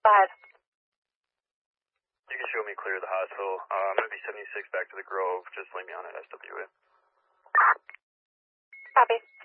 You can show me clear of the hospital. I'm going to be 76 back to the Grove. Just leave me on at SWA. Copy.